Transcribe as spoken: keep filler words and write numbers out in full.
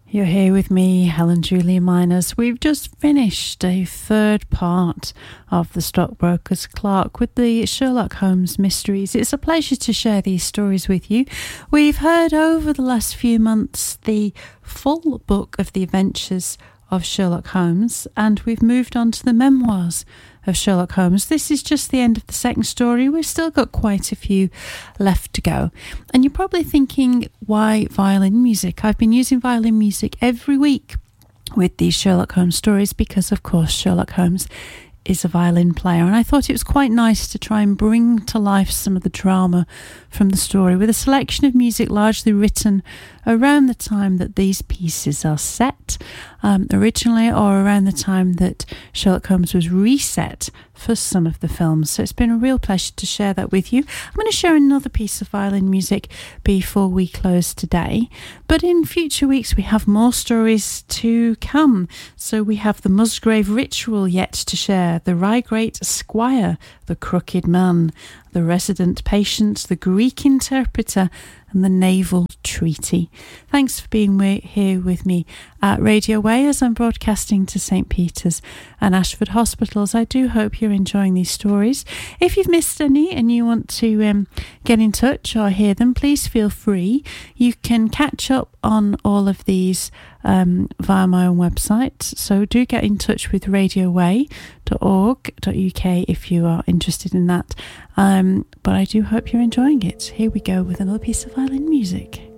You're here with me, Helen Julia Miners. We've just finished a third part of The Stockbroker's Clerk with the Sherlock Holmes mysteries. It's a pleasure to share these stories with you. We've heard over the last few months the full book of the adventures of Sherlock Holmes, and we've moved on to the memoirs of Sherlock Holmes. This is just the end of the second story. We've still got quite a few left to go. And you're probably thinking, why violin music? I've been using violin music every week with these Sherlock Holmes stories because, of course, Sherlock Holmes is a violin player, and I thought it was quite nice to try and bring to life some of the drama from the story with a selection of music largely written around the time that these pieces are set um, originally, or around the time that Sherlock Holmes was reset for some of the films. So it's been a real pleasure to share that with you. I'm going to share another piece of violin music before we close today, but in future weeks we have more stories to come. So we have the Musgrave Ritual yet to share, the Reigate Squire, the Crooked Man, the Resident Patient, the Greek Interpreter, and the Naval Treaty. Thanks for being here with me at Radio Way as I'm broadcasting to Saint Peter's and Ashford Hospitals. I do hope you're enjoying these stories. If you've missed any and you want to um, get in touch or hear them, please feel free. You can catch up on all of these um, via my own website. So do get in touch with radio way dot org dot U K if you are interested in that. Um, but I do hope you're enjoying it. Here we go with another piece of violin music.